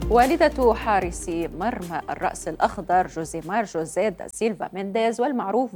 والدة حارس مرمى الرأس الأخضر جوزيمار جوزيه دا سيلفا مينديز والمعروف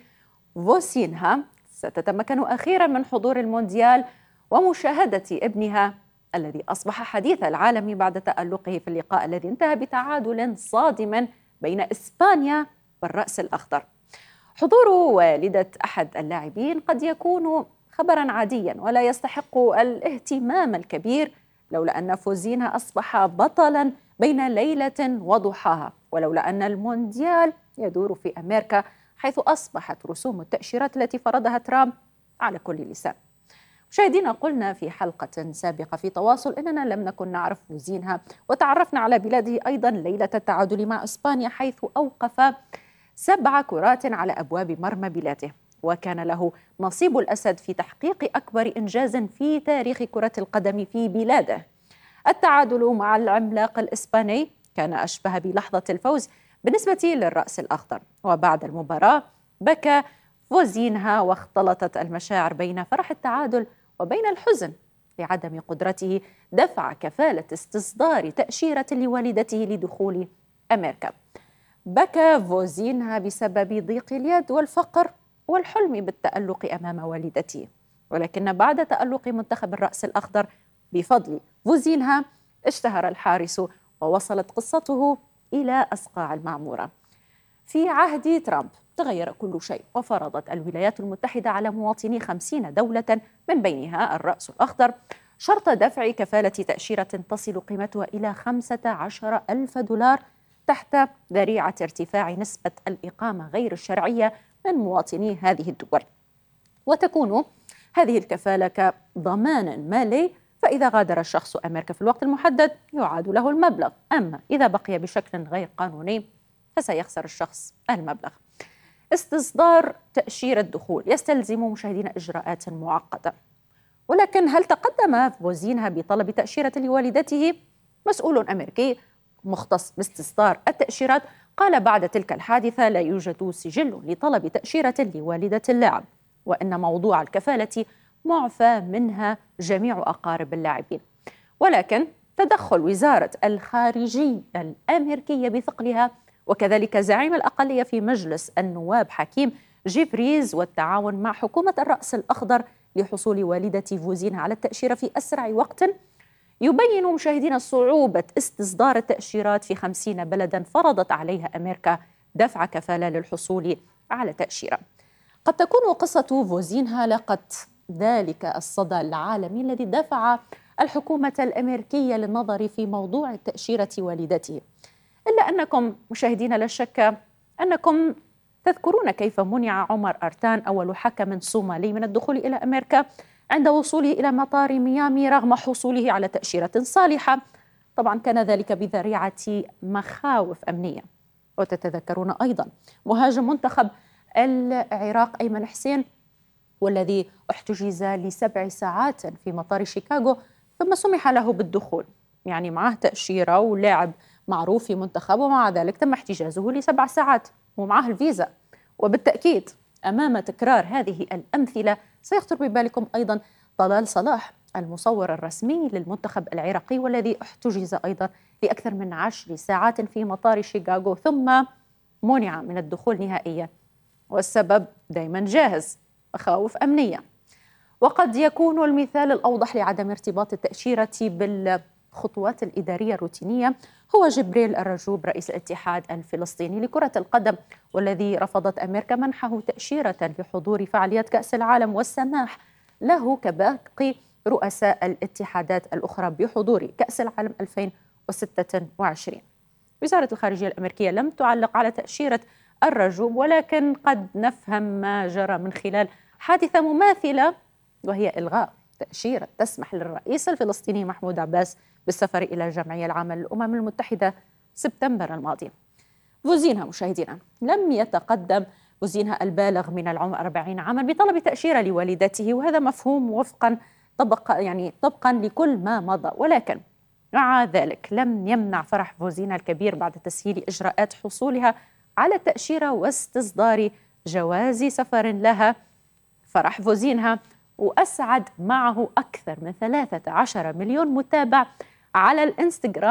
بفوسينها ستتمكن أخيرا من حضور المونديال ومشاهدة ابنها الذي أصبح حديث العالم بعد تألقه في اللقاء الذي انتهى بتعادل صادم بين إسبانيا والرأس الأخضر. حضور والدة أحد اللاعبين قد يكون خبرا عاديا ولا يستحق الاهتمام الكبير لولا أن فوزينها أصبح بطلا بين ليلة وضحاها، ولولا أن المونديال يدور في أمريكا، حيث أصبحت رسوم التأشيرات التي فرضها ترامب على كل لسان. مشاهدينا، قلنا في حلقة سابقة في تواصل أننا لم نكن نعرف فوزينها، وتعرفنا على بلاده أيضا ليلة التعادل مع إسبانيا، حيث أوقف 7 كرات على أبواب مرمى بلاده، وكان له نصيب الأسد في تحقيق أكبر إنجاز في تاريخ كرة القدم في بلاده. التعادل مع العملاق الإسباني كان أشبه بلحظة الفوز بالنسبة للرأس الأخضر، وبعد المباراة بكى فوزينها واختلطت المشاعر بين فرح التعادل وبين الحزن لعدم قدرته دفع كفالة استصدار تأشيرة لوالدته لدخول أمريكا. بكى فوزينها بسبب ضيق اليد والفقر والحلم بالتألق أمام والدته، ولكن بعد تألق منتخب الرأس الأخضر بفضل فوزينها اشتهر الحارس ووصلت قصته إلى أصقاع المعمورة. في عهد ترامب تغير كل شيء، وفرضت الولايات المتحدة على مواطني 50 دولة من بينها الرأس الأخضر شرط دفع كفالة تأشيرة تصل قيمتها إلى 15,000 دولار تحت ذريعة ارتفاع نسبة الإقامة غير الشرعية من مواطني هذه الدول، وتكون هذه الكفالة كضمان مالي، فإذا غادر الشخص أمريكا في الوقت المحدد يعاد له المبلغ، أما إذا بقي بشكل غير قانوني فسيخسر الشخص المبلغ. استصدار تأشيرة دخول يستلزم مشاهدين إجراءات معقدة، ولكن هل تقدم فوزينها بطلب تأشيرة لوالدته؟ مسؤول أمريكي مختص باستصدار التأشيرات قال بعد تلك الحادثة لا يوجد سجل لطلب تأشيرة لوالدة اللاعب، وإن موضوع الكفالة معفى منها جميع أقارب اللاعبين. ولكن تدخل وزارة الخارجية الأمريكية بثقلها وكذلك زعيم الأقلية في مجلس النواب حكيم جيفريز والتعاون مع حكومة الرأس الأخضر لحصول والدة فوزينها على التأشيرة في أسرع وقت يبين مشاهدين صعوبة استصدار التأشيرات في 50 بلدا فرضت عليها أمريكا دفع كفالة للحصول على تأشيرة. قد تكون قصة فوزينها لقت ذلك الصدى العالمي الذي دفع الحكومة الأمريكية للنظر في موضوع تأشيرة والدته، إلا أنكم مشاهدين لا شك أنكم تذكرون كيف منع عمر أرتان أول حكم صومالي من الدخول إلى أمريكا عند وصوله إلى مطار ميامي رغم حصوله على تأشيرة صالحة. طبعا كان ذلك بذريعة مخاوف أمنية. وتتذكرون أيضا مهاجم منتخب العراق أيمن حسين والذي احتجز ل7 ساعات في مطار شيكاغو ثم سمح له بالدخول، يعني معه تأشيرة ولاعب معروف في منتخب، ومع ذلك تم احتجازه ل7 ساعات ومعه الفيزا. وبالتأكيد أمام تكرار هذه الأمثلة سيخطر ببالكم أيضا طلال صلاح المصور الرسمي للمنتخب العراقي والذي احتجز أيضا لأكثر من 10 ساعات في مطار شيكاغو ثم منع من الدخول نهائيا، والسبب دائما جاهز، مخاوف أمنية. وقد يكون المثال الأوضح لعدم ارتباط التأشيرة بالخطوات الإدارية الروتينية هو جبريل الرجوب رئيس الاتحاد الفلسطيني لكرة القدم، والذي رفضت أمريكا منحه تأشيرة لحضور فعاليات كأس العالم والسماح له كباقي رؤساء الاتحادات الأخرى بحضور كأس العالم 2026. وزارة الخارجية الأمريكية لم تعلق على تأشيرة الرجوب، ولكن قد نفهم ما جرى من خلال حادثة مماثلة، وهي إلغاء تأشيرة تسمح للرئيس الفلسطيني محمود عباس بالسفر إلى الجمعية العامة للأمم المتحدة سبتمبر الماضي. فوزينها مشاهدينا لم يتقدم فوزينها البالغ من العمر 40 عاما بطلب تأشيرة لوالدته، وهذا مفهوم وفقا طبقا لكل ما مضى، ولكن مع ذلك لم يمنع فرح فوزينها الكبير بعد تسهيل إجراءات حصولها على التأشيرة واستصدار جواز سفر لها. فرح فوزينها وأسعد معه أكثر من 13 مليون متابع على الإنستغرام،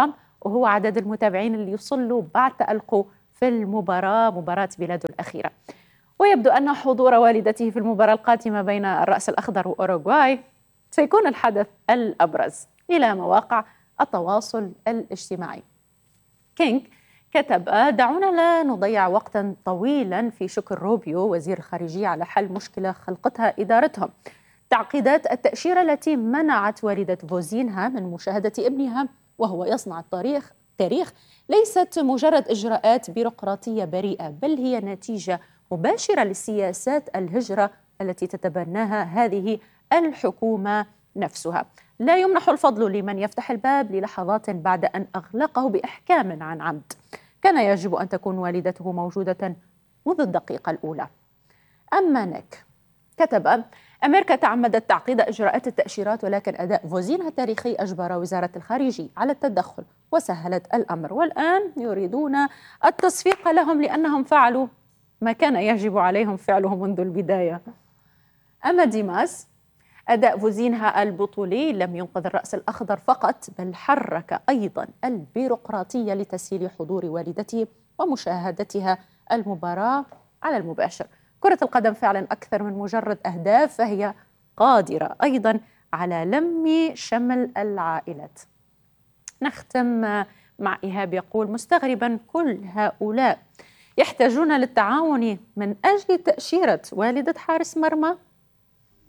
وهو عدد المتابعين اللي يصلوا بعد تألقه في مباراة بلاده الأخيرة. ويبدو أن حضور والدته في المباراة القادمة بين الرأس الأخضر وأوروغواي سيكون الحدث الأبرز. إلى مواقع التواصل الاجتماعي، كينغ كتب: دعونا لا نضيع وقتا طويلا في شكر روبيو وزير الخارجية على حل مشكلة خلقتها إدارتهم. تعقيدات التأشيرة التي منعت والدة فوزينها من مشاهدة ابنها وهو يصنع تاريخ ليست مجرد إجراءات بيروقراطية بريئة، بل هي نتيجة مباشرة لسياسات الهجرة التي تتبناها هذه الحكومة نفسها. لا يمنح الفضل لمن يفتح الباب للحظات بعد أن أغلقه بإحكام عن عمد. كان يجب أن تكون والدته موجودة منذ الدقيقة الأولى. أما نيك كتب: أمريكا تعمدت تعقيد إجراءات التأشيرات، ولكن أداء فوزينها التاريخي أجبر وزارة الخارجية على التدخل وسهلت الأمر، والآن يريدون التصفيق لهم لأنهم فعلوا ما كان يجب عليهم فعله منذ البداية. أما ديماس: أداء فوزينها البطولي لم ينقذ الرأس الأخضر فقط، بل حرك أيضا البيروقراطية لتسهيل حضور والدته ومشاهدتها المباراة على المباشر. كرة القدم فعلا أكثر من مجرد أهداف، فهي قادرة أيضا على لم شمل العائلات. نختم مع إيهاب يقول: مستغربا كل هؤلاء يحتاجون للتعاون من أجل تأشيرة والدة حارس مرمى.